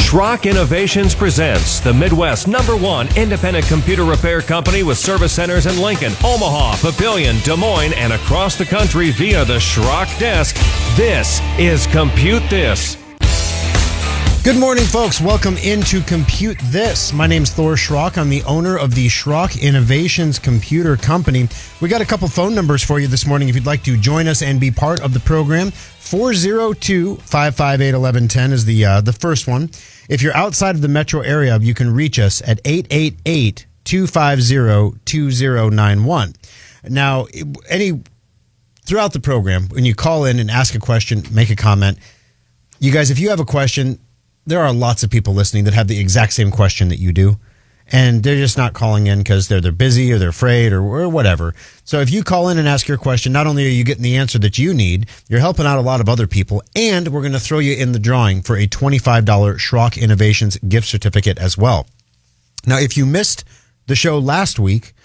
Schrock Innovations presents the Midwest #1 independent computer repair company with service centers in Lincoln, Omaha, Papillion, Des Moines, and across the country via the Schrock desk. This is Compute This. Good morning, folks. Welcome into Compute This. My name's Thor Schrock. I'm the owner of the Schrock Innovations Computer Company. We got a couple phone numbers for you this morning if you'd like to join us and be part of the program. 402-558-1110 is the first one. If you're outside of the metro area, you can reach us at 888-250-2091. Now, throughout the program, when you call in and ask a question, make a comment, you guys, if you have a question, there are lots of people listening that have the exact same question that you do, and they're just not calling in because they're busy or they're afraid or whatever. So if you call in and ask your question, not only are you getting the answer that you need, you're helping out a lot of other people, and we're going to throw you in the drawing for a $25 Schrock Innovations gift certificate as well. Now, if you missed the show last week,